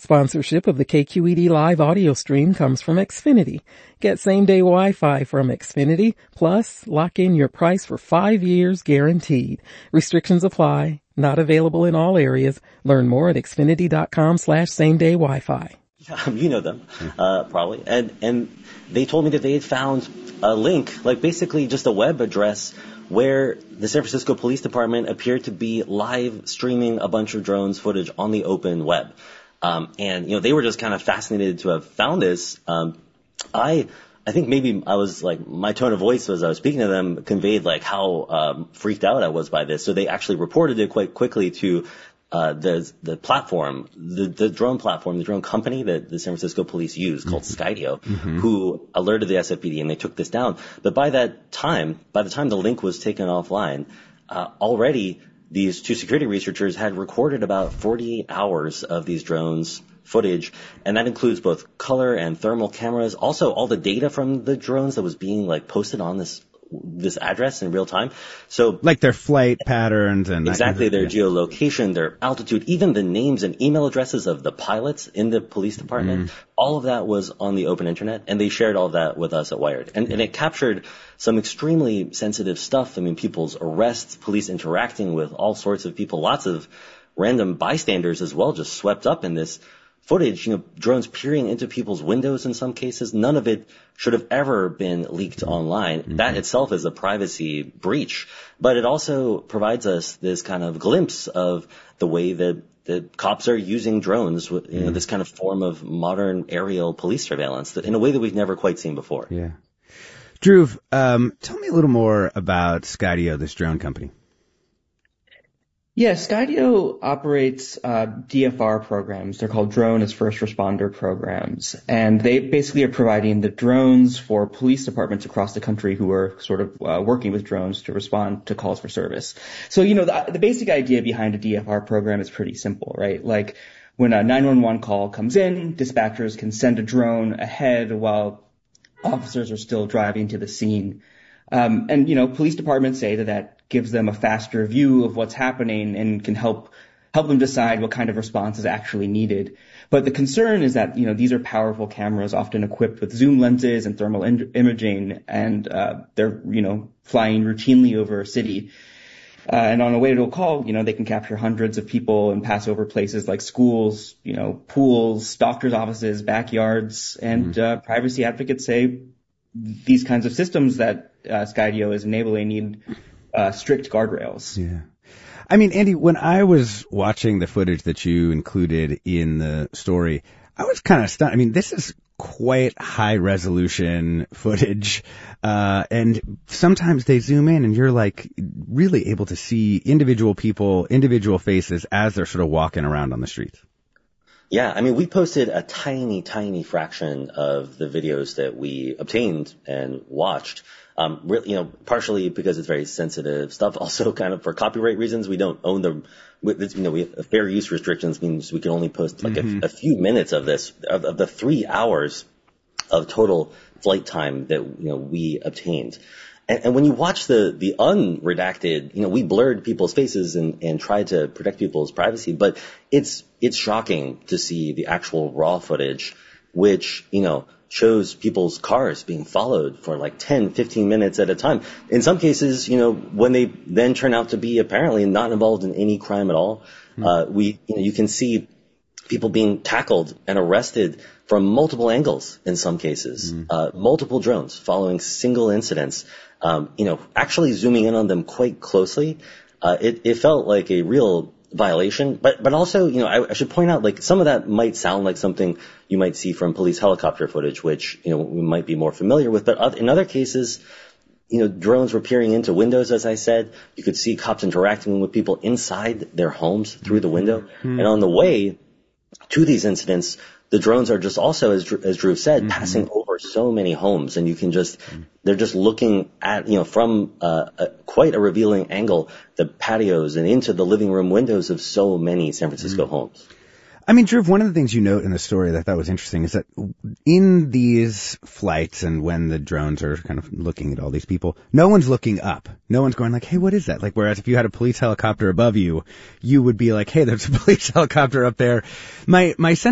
Sponsorship of the KQED live audio stream comes from Xfinity. Get same-day Wi-Fi from Xfinity, plus lock in your price for 5 years guaranteed. Restrictions apply. Not available in all areas. Learn more at xfinity.com/same-day Wi-Fi. You know them, probably. And they told me that they had found a link, like basically just a web address where the San Francisco Police Department appeared to be live streaming a bunch of drones footage on the open web. And, they were just kind of fascinated to have found this. I think maybe I was like, my tone of voice as I was speaking to them conveyed like how freaked out I was by this. So they actually reported it quite quickly to the platform, the drone platform, the drone company that the San Francisco police use called Skydio, who alerted the SFPD, and they took this down. But by the time the link was taken offline, already these two security researchers had recorded about 48 hours of these drones footage, and that includes both color and thermal cameras, also all the data from the drones that was being like posted on this address in real time. So like their flight patterns and exactly their geolocation, their altitude, even the names and email addresses of the pilots in the police department. All of that was on the open internet, and they shared all of that with us at Wired. And it captured some extremely sensitive stuff. I mean, people's arrests, police interacting with all sorts of people, lots of random bystanders as well, just swept up in this footage, drones peering into people's windows in some cases. None of it should have ever been leaked online. That itself is a privacy breach. But it also provides us this kind of glimpse of the way that the cops are using drones, this kind of form of modern aerial police surveillance in a way that we've never quite seen before. Yeah. Dhruv, tell me a little more about Skydio, this drone company. Yeah, Skydio operates DFR programs. They're called Drone as First Responder programs. And they basically are providing the drones for police departments across the country who are sort of working with drones to respond to calls for service. So, the basic idea behind a DFR program is pretty simple, right? Like when a 911 call comes in, dispatchers can send a drone ahead while officers are still driving to the scene. And police departments say that gives them a faster view of what's happening and can help them decide what kind of response is actually needed. But the concern is that, these are powerful cameras often equipped with zoom lenses and thermal imaging, and they're, flying routinely over a city. And on a way to a call, they can capture hundreds of people and pass over places like schools, pools, doctors' offices, backyards, and privacy advocates say these kinds of systems that Skydio is enabling need strict guardrails. Yeah. I mean, Andy, when I was watching the footage that you included in the story, I was kind of stunned. I mean, this is quite high resolution footage. And sometimes they zoom in and you're like really able to see individual people, individual faces as they're sort of walking around on the streets. Yeah, I mean, we posted a tiny, tiny fraction of the videos that we obtained and watched. Partially because it's very sensitive stuff. Also, kind of for copyright reasons, we don't own them. We have fair use restrictions means we can only post like a few minutes of this, of the 3 hours of total flight time that we obtained. And when you watch the unredacted, we blurred people's faces and tried to protect people's privacy, but it's shocking to see the actual raw footage, which, shows people's cars being followed for like 10, 15 minutes at a time. In some cases, when they then turn out to be apparently not involved in any crime at all, you can see people being tackled and arrested from multiple angles in some cases, multiple drones following single incidents, actually zooming in on them quite closely. It felt like a real violation, but also, I should point out, like, some of that might sound like something you might see from police helicopter footage, which, we might be more familiar with, but in other cases, drones were peering into windows, as I said. You could see cops interacting with people inside their homes through the window. And on the way to these incidents, the drones are just also, as Dhruv said, passing over so many homes, and you can they're just looking at, from quite a revealing angle, the patios and into the living room windows of so many San Francisco homes. I mean, Dhruv, one of the things you note in the story that I thought was interesting is that in these flights and when the drones are kind of looking at all these people, no one's looking up. No one's going like, hey, what is that? Like, whereas if you had a police helicopter above you, you would be like, hey, there's a police helicopter up there. My sense